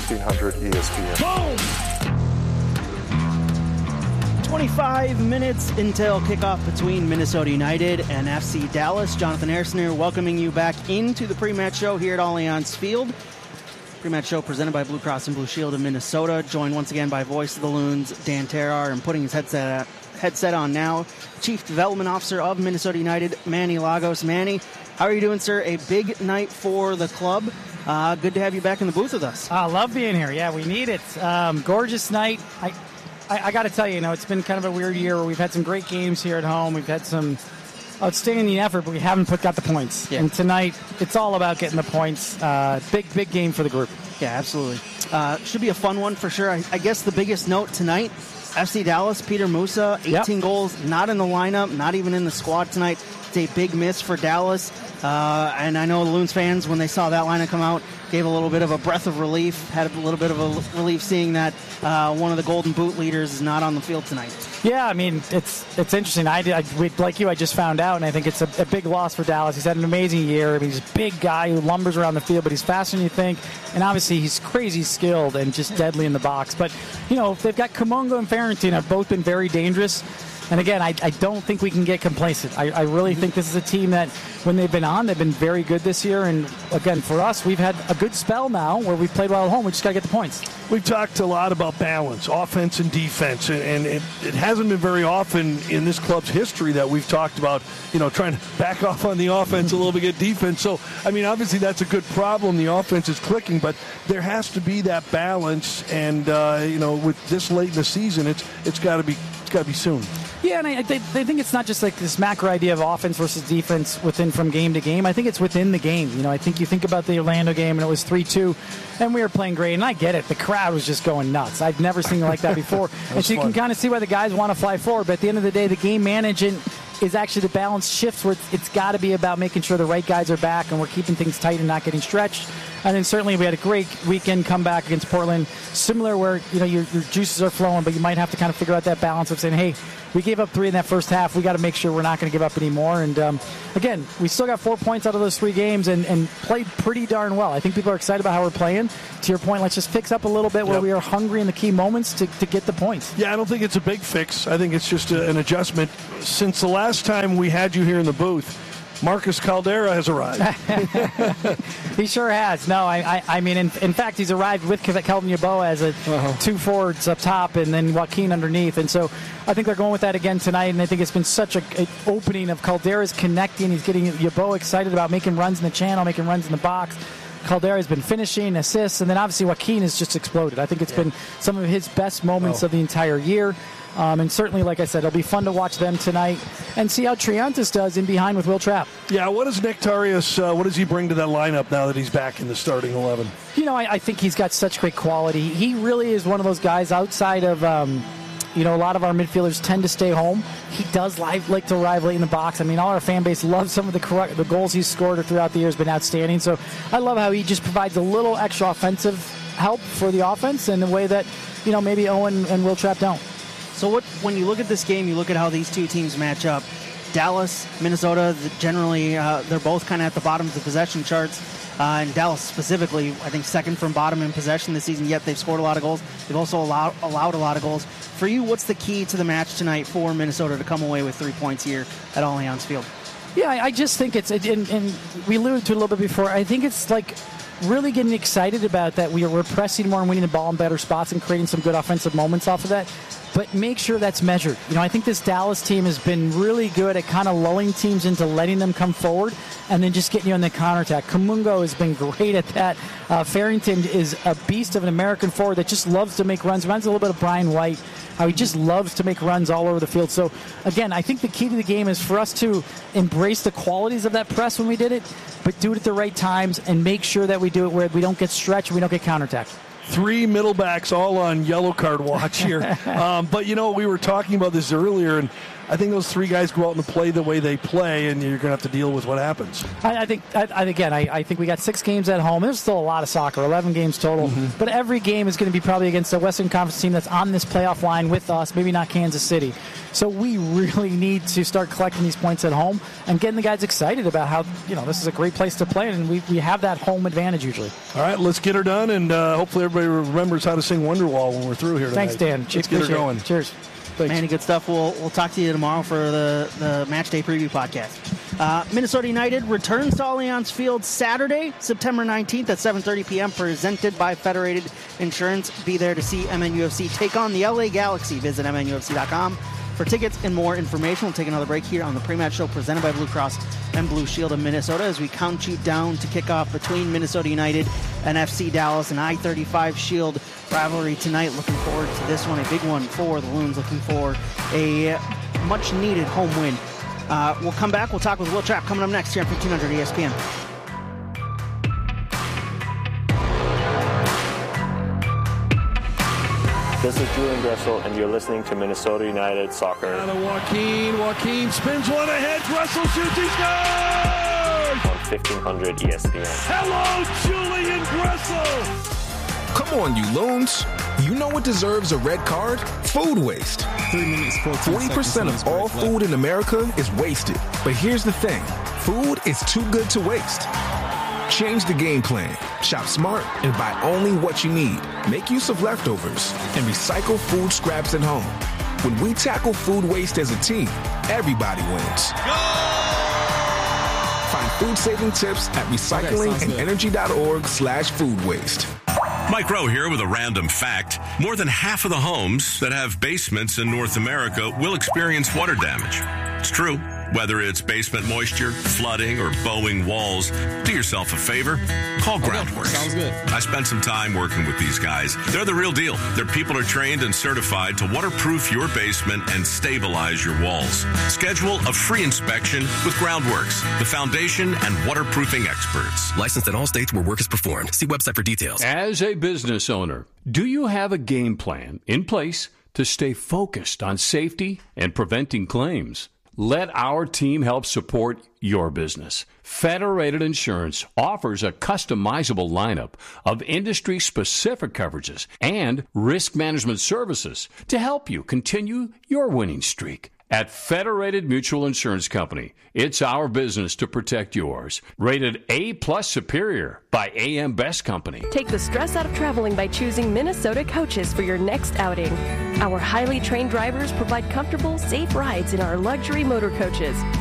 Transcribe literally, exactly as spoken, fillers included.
fifteen hundred E S P N. Boom! twenty-five minutes until kickoff between Minnesota United and F C Dallas. Jonathan Ersner welcoming you back into the pre-match show here at Allianz Field. Pre-match show presented by Blue Cross and Blue Shield of Minnesota. Joined once again by voice of the Loons, Dan Terrar, and putting his headset headset on now, Chief Development Officer of Minnesota United, Manny Lagos. Manny, how are you doing, sir? A big night for the club. Uh, good to have you back in the booth with us. I uh, love being here. Yeah, we need it. Um, gorgeous night. I, I, I got to tell you, you know, it's been kind of a weird year where we've had some great games here at home. We've had some outstanding effort, but we haven't put got the points. Yeah. And tonight, it's all about getting the points. Uh, big, big game for the group. Yeah, absolutely. Uh, should be a fun one for sure. I, I guess the biggest note tonight, F C Dallas, Peter Musa, eighteen yep. goals, not in the lineup, not even in the squad tonight. It's a big miss for Dallas. Uh, and I know the Loons fans, when they saw that lineup come out, gave a little bit of a breath of relief, had a little bit of a relief seeing that uh, one of the Golden Boot leaders is not on the field tonight. Yeah, I mean, it's it's interesting. I, I like you, I just found out, and I think it's a, a big loss for Dallas. He's had an amazing year. I mean, he's a big guy who lumbers around the field, but he's faster than you think. And obviously, he's crazy skilled and just deadly in the box. But, you know, they've got Kumungo and Farrington have both been very dangerous. And again, I, I don't think we can get complacent. I, I really think this is a team that, when they've been on, they've been very good this year. And again, for us, we've had a good spell now where we've played well at home. We just got to get the points. We've talked a lot about balance, offense and defense, and, and it, it hasn't been very often in this club's history that we've talked about, you know, trying to back off on the offense a little bit, get defense. So, I mean, obviously that's a good problem. The offense is clicking, but there has to be that balance. And uh, you know, with this late in the season, it's it's got to be it's got to be soon. Yeah, and I, they, they think it's not just like this macro idea of offense versus defense within from game to game. I think it's within the game. You know, I think you think about the Orlando game, and it was three two, and we were playing great. And I get it. The crowd was just going nuts. I've never seen it like that before. that and so you fun. can kind of see why the guys want to fly forward. But at the end of the day, the game management is actually the balance shifts where it's, it's got to be about making sure the right guys are back and we're keeping things tight and not getting stretched. And then certainly we had a great weekend comeback against Portland, similar where, you know, your, your juices are flowing, but you might have to kind of figure out that balance of saying, hey, we gave up three in that first half. We got to make sure we're not going to give up any more. And um, again, we still got four points out of those three games and, and played pretty darn well. I think people are excited about how we're playing. To your point, let's just fix up a little bit where yep. we are hungry in the key moments to, to get the points. Yeah, I don't think it's a big fix. I think it's just a, an adjustment. Since the last time we had you here in the booth, Marcus Caldera has arrived. He sure has. No, I, I, I mean, in, in fact, he's arrived with Kelvin Yeboah as a uh-huh. two forwards up top and then Joaquin underneath. And so I think they're going with that again tonight. And I think it's been such an opening of Caldera's connecting. He's getting Yeboah excited about making runs in the channel, making runs in the box. Caldera has been finishing, assists, and then obviously Joaquin has just exploded. I think it's yeah. been some of his best moments oh. of the entire year. Um, and certainly, like I said, it'll be fun to watch them tonight and see how Triantis does in behind with Will Trapp. Yeah, what does Nectarius, uh, what does he bring to that lineup now that he's back in the starting eleven? You know, I, I think he's got such great quality. He really is one of those guys outside of, um, you know, a lot of our midfielders tend to stay home. He does live, like to arrive late in the box. I mean, all our fan base loves some of the correct, the goals he's scored throughout the year has been outstanding. So I love how he just provides a little extra offensive help for the offense in a way that, you know, maybe Owen and Will Trapp don't. So what, when you look at this game, you look at how these two teams match up. Dallas, Minnesota, generally, uh, they're both kind of at the bottom of the possession charts. Uh, and Dallas specifically, I think, second from bottom in possession this season, yet they've scored a lot of goals. They've also allowed, allowed a lot of goals. For you, what's the key to the match tonight for Minnesota to come away with three points here at Allianz Field? Yeah, I just think it's, and, and we alluded to it a little bit before, I think it's like really getting excited about that. We are, we're pressing more and winning the ball in better spots and creating some good offensive moments off of that. But make sure that's measured. You know, I think this Dallas team has been really good at kind of lulling teams into letting them come forward and then just getting you on the counterattack. Kumungo has been great at that. Uh, Farrington is a beast of an American forward that just loves to make runs. Reminds a little bit of Brian White, how he just loves to make runs all over the field. So, again, I think the key to the game is for us to embrace the qualities of that press when we did it, but do it at the right times and make sure that we do it where we don't get stretched and we don't get counterattacked. Three middle backs all on yellow card watch here. um, but, you know, we were talking about this earlier, and I think those three guys go out and play the way they play, and you're going to have to deal with what happens. I, I think, I, I, again, I, I think we got six games at home. There's still a lot of soccer, eleven games total. Mm-hmm. But every game is going to be probably against a Western Conference team that's on this playoff line with us, maybe not Kansas City. So we really need to start collecting these points at home and getting the guys excited about how, you know, this is a great place to play, and we, we have that home advantage usually. All right, let's get her done, and uh, hopefully everybody remembers how to sing Wonderwall when we're through here tonight. Thanks, Dan. Let's get her going. It. Cheers. Thanks. Manny, good stuff. We'll we'll talk to you tomorrow for the, the Match Day Preview podcast. Uh, Minnesota United returns to Allianz Field Saturday, September nineteenth at seven thirty p.m., presented by Federated Insurance. Be there to see M N U F C take on the L A Galaxy. Visit M N U F C dot com for tickets and more information. We'll take another break here on the pre-match show presented by Blue Cross and Blue Shield of Minnesota as we count you down to kickoff between Minnesota United and F C Dallas, and I thirty-five Shield rivalry tonight. Looking forward to this one, a big one for the Loons, looking for a much-needed home win. Uh, we'll come back. We'll talk with Will Trapp coming up next here on fifteen hundred E S P N. This is Julian Gressel, and you're listening to Minnesota United Soccer. Out of Joaquin. Joaquin spins one ahead. Gressel shoots. He scores! On fifteen hundred E S P N. Hello, Julian Gressel! Come on, you loons. You know what deserves a red card? Food waste. Three minutes, forty percent of all food in America is wasted. But here's the thing. Food is too good to waste. Change the game plan. Shop smart and buy only what you need. Make use of leftovers and recycle food scraps at home. When we tackle food waste as a team, everybody wins. Go! Find food-saving tips at recycling and energy dot org slash food waste. Mike Rowe here with a random fact. More than half of the homes that have basements in North America will experience water damage. It's true. Whether it's basement moisture, flooding, or bowing walls, do yourself a favor. Call okay, Groundworks. Sounds good. I spent some time working with these guys. They're the real deal. Their people are trained and certified to waterproof your basement and stabilize your walls. Schedule a free inspection with Groundworks, the foundation and waterproofing experts. Licensed in all states where work is performed. See website for details. As a business owner, do you have a game plan in place to stay focused on safety and preventing claims? Let our team help support your business. Federated Insurance offers a customizable lineup of industry-specific coverages and risk management services to help you continue your winning streak. At Federated Mutual Insurance Company, it's our business to protect yours. Rated A-plus Superior by A M Best Company. Take the stress out of traveling by choosing Minnesota Coaches for your next outing. Our highly trained drivers provide comfortable, safe rides in our luxury motor coaches.